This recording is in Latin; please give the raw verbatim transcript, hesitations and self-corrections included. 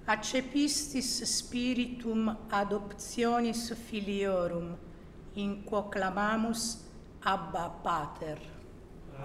accepistis spiritum adoptionis filiorum, in quo clamamus Abba Pater.